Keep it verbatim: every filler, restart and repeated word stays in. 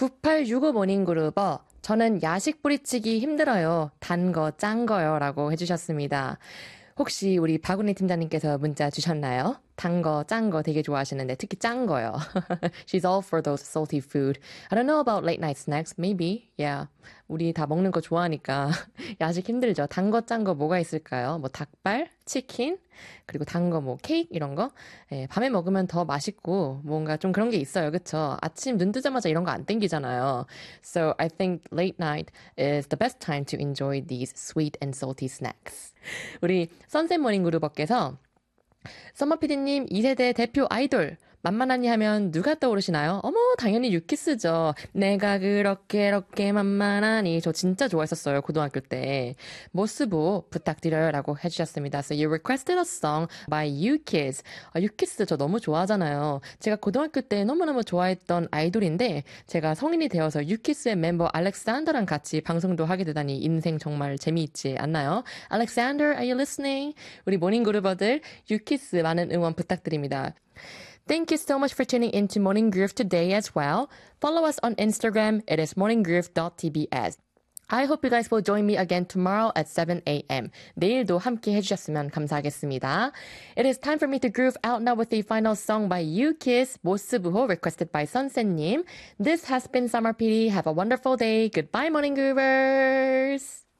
구팔육오 모닝그룹어, 저는 야식 뿌리치기 힘들어요. 단 거, 짠 거요. 라고 해주셨습니다. 혹시 우리 박은희 팀장님께서 문자 주셨나요? 단 거, 짠 거 되게 좋아하시는데 특히 짠 거요. She's all for those salty food. I don't know about late night snacks. Maybe. Yeah. 우리 다 먹는 거 좋아하니까 야식 힘들죠. 단 거, 짠 거 뭐가 있을까요? 뭐 닭발, 치킨, 그리고 단 거 뭐 케이크 이런 거. 예, 밤에 먹으면 더 맛있고 뭔가 좀 그런 게 있어요. 그쵸? 아침 눈 뜨자마자 이런 거 안 땡기잖아요. So I think late night is the best time to enjoy these sweet and salty snacks. 우리 선셋 모닝 그룹업께서 서머피디님 이 세대 대표 아이돌 만만하니 하면 누가 떠오르시나요? 어머 당연히 유키스죠. 내가 그렇게 그렇게 만만하니 저 진짜 좋아했었어요. 고등학교 때. 모스보 부탁드려요 라고 해주셨습니다. So you requested a song by 유키스. 아, 유키스 저 너무 좋아하잖아요. 제가 고등학교 때 너무너무 좋아했던 아이돌인데 제가 성인이 되어서 유키스의 멤버 알렉산더랑 같이 방송도 하게 되다니 인생 정말 재미있지 않나요? Alexander, are you listening? 우리 모닝그룹어들 유키스 많은 응원 부탁드립니다. Thank you so much for tuning in to Morning Groove today as well. Follow us on Instagram. It is morninggroove dot t b s. I hope you guys will join me again tomorrow at seven a.m. 내일도 함께 해주셨으면 감사하겠습니다. It is time for me to groove out now with the final song by 유키스, 모스부호, requested by 선셋님. This has been Summer P D. Have a wonderful day. Goodbye, Morning Groovers!